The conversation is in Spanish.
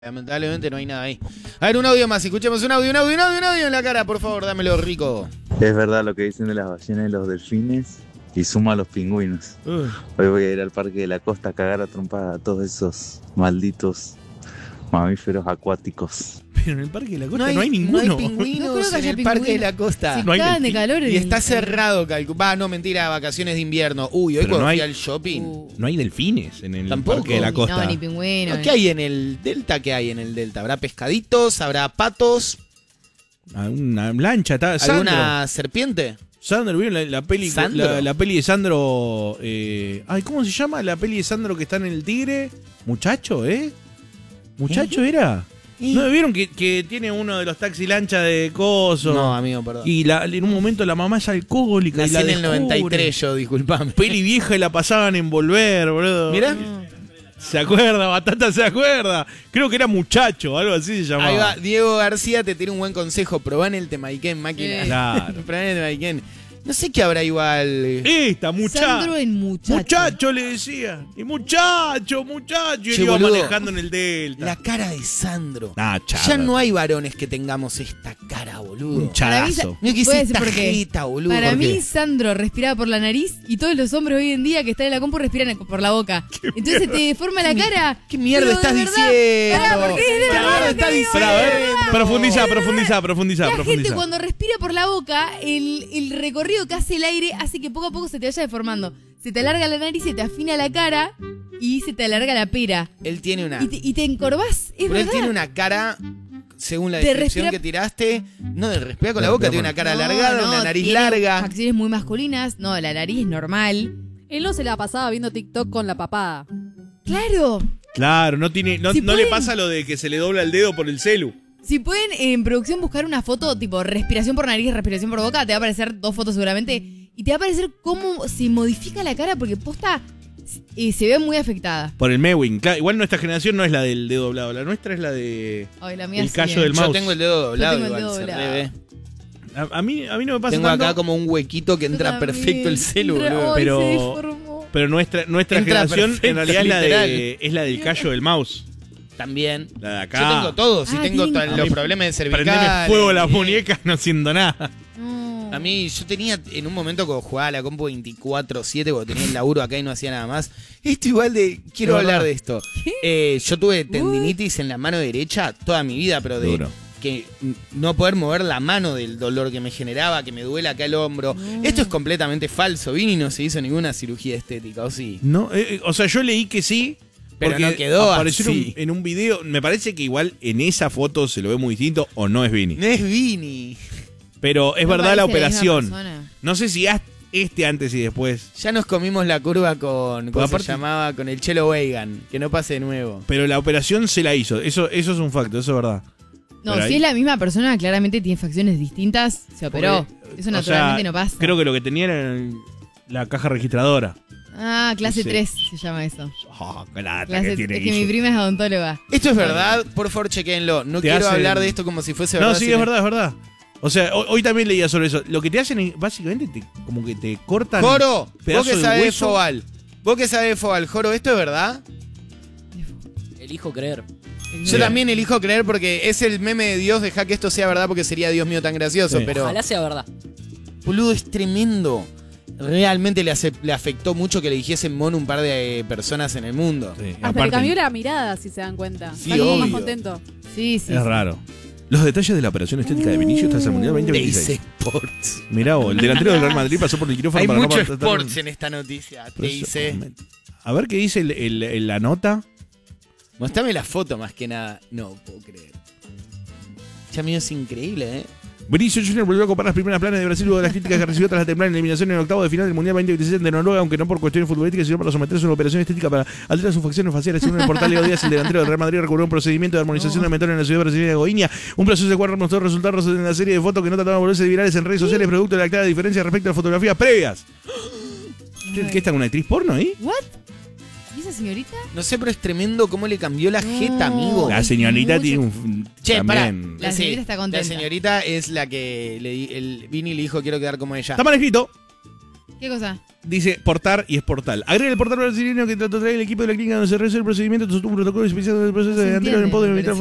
Lamentablemente no hay nada ahí. A ver, un audio más, escuchemos un audio en la cara, por favor, dámelo, Rico. Es verdad lo que dicen de las ballenas y los delfines y suma a los pingüinos. Hoy voy a ir al Parque de la Costa a cagar a trompada a todos esos malditos mamíferos acuáticos. Pero en el Parque de la Costa no hay ninguno. No hay pingüinos en el Parque de la Costa. Sí, no hay Cagan de calor. Y está cerrado, no, mentira, vacaciones de invierno. Uy, hoy Pero cuando no hay- fui al shopping. No hay delfines en el Tampoco. Parque de la Costa. No, ni pingüinos. ¿Qué hay en el Delta? ¿Qué hay en el Delta? ¿Habrá pescaditos? ¿Habrá patos? Una lancha. ¿Alguna serpiente? Sandro, ¿vieron la peli? ¿Sandro? La peli de Sandro. ¿Cómo se llama? La peli de Sandro que está en el Tigre. Muchacho, ¿eh? ¿Muchacho era? ¿No vieron que tiene uno de los taxi lancha de coso? No, amigo, perdón. Y en un momento la mamá es alcohólica. Nací y la en el descubre. 93 yo, disculpame. Peli vieja y la pasaban en Volver, boludo. Mirá. Se acuerda, Batata se acuerda. Creo que era Muchacho, algo así se llamaba. Ahí va, Diego García te tiene un buen consejo. Probá en el Temaiken, máquina. Claro. Probá en el Temaiken. No sé qué habrá igual. Esta, Sandro en muchacho. Muchacho le decía. Y muchacho. Y Che, él iba boludo, manejando en el Delta. La cara de Sandro. Nah, chada. Ya no hay varones que tengamos esta cara, boludo. Un chadazo. Mira que Voy a es decir esta por qué. jeta, boludo. Para ¿Por mí, qué? Sandro respiraba por la nariz y todos los hombres hoy en día que están en la compu respiran por la boca. Entonces te deforma la cara. ¿Qué mierda Pero estás de verdad, diciendo? pará, porque es de ¿Qué verdad mierda lo que estás digo. diciendo? Pará, a ver, profundiza. La gente cuando respira por la boca, el recorrido que hace el aire hace que poco a poco se te vaya deformando. Se te alarga la nariz, se te afina la cara y se te alarga la pera. Él tiene una. Y te encorvás, es Pero él verdad. tiene una cara, según la De descripción respirar- que tiraste, no de respirar con la boca, tiene una cara alargada, una nariz tiene larga. Facciones muy masculinas. No, la nariz es normal. Él no se la pasaba viendo TikTok con la papada. Claro. Claro, no Si le pueden- pasa lo de que se le dobla el dedo por el celu. Si pueden en producción buscar una foto tipo respiración por nariz, respiración por boca, te va a aparecer 2 fotos seguramente. Y te va a aparecer cómo se modifica la cara porque posta se ve muy afectada. Por el Mewing. Claro, igual nuestra generación no es la del dedo doblado. La nuestra es la de Ay, la mía el sí, callo del Yo mouse. tengo el dedo doblado tengo el igual, dedo se doblado. re ve. A mí no me pasa Tengo tanto, acá como un huequito que entra Yo también. perfecto el celu, boludo. Ay, Pero- se deformó. pero nuestra Entra generación perfecto, en realidad literal. es la del callo del mouse. También. La de acá. Yo tengo todo, si Ah, tengo tiene- los problemas de cervical. Prendeme fuego a las muñecas no siento nada. No. A mí, yo tenía en un momento cuando jugaba a la compu 24/7, cuando tenía el laburo acá y no hacía nada más. Esto igual quiero Es hablar verdad. de esto. Yo tuve tendinitis en la mano derecha toda mi vida, pero de Duro. que no poder mover la mano del dolor que me generaba, que me duele acá el hombro. Esto es completamente falso. Vini no se hizo ninguna cirugía estética, ¿o sí? No, o sea, yo leí que sí. Pero porque no quedó apareció así. en un video. Me parece que igual en esa foto se lo ve muy distinto o no es Vini. No es Vini. Pero es No verdad la parece la misma operación. persona. No sé si antes y después. Ya nos comimos la curva con, ¿cómo aparte- se llamaba? Con el Chelo Weigan. Que no pase de nuevo. Pero la operación se la hizo. Eso es un facto, eso es verdad. No, Pero si ahí- es la misma persona, claramente tiene facciones distintas, se operó. Porque, Eso o naturalmente sea, no pasa. Creo que lo que tenía era la caja registradora. Ah, clase Sí. 3 se llama eso. Oh, qué lata Clase- que tiene es que mi Guille. prima es odontóloga. Esto es verdad, por favor chequenlo. No Te quiero hacen- hablar de esto como si fuese verdad. No, sí, sino- es verdad, es verdad. O sea, hoy también leía sobre eso. Lo que te hacen es, básicamente, como que te cortan Joro, vos pedazo que de sabés de hueso. Fobal. Vos que sabés de Fobal, Joro, ¿esto es verdad? Elijo creer. Yo también elijo creer porque es el meme de Dios, deja que esto sea verdad porque sería Dios mío tan gracioso, Sí. pero Ojalá sea verdad. boludo, es tremendo. Realmente le afectó mucho que le dijesen mono un par de personas en el mundo. Sí, Hasta aparte, le cambió la mirada, si se dan cuenta. Sí, Está como más obvio. contento. Sí, sí. es raro. Los detalles de la operación estética de Vinicius tras el Mundial 2026. Teis Sports. Mirá vos, el delantero del Real Madrid pasó por el quirófano Hay para mucho no sports en esta noticia. Por eso, Teis. A ver qué dice la nota. Mostrame la foto más que nada. No puedo creer. Ya mío, es increíble, ¿eh? Vinicius Junior volvió a ocupar las primeras planas de Brasil luego de las críticas que recibió tras la temprana eliminación en el octavo de final del Mundial 2026 de Noruega, aunque no por cuestiones futbolísticas, sino para someterse a una operación estética para alterar sus facciones faciales. Según el portal Leo Díaz, el delantero del Real Madrid recurrió a un procedimiento de armonización del mentón en la ciudad brasileña de Goiânia, un proceso de cual mostró resultados en la serie de fotos que no trataban de volverse virales en redes sociales, producto de la clara diferencia respecto a las fotografías previas. ¿Qué está con una actriz porno ahí? ¿What? ¿Y esa señorita? No sé, pero es tremendo cómo le cambió la jeta, amigo. La señorita mucho- tiene un... Che, pará. también. La señorita está contenta. La señorita es la que el Vini le dijo quiero quedar como ella. Está mal escrito. ¿Qué cosa? Dice portar y es portal. Agrega el portal brasileño que trató de traer el equipo de la clínica donde se realiza el procedimiento, sostuvo un protocolo especial del proceso de anterior en poder evitar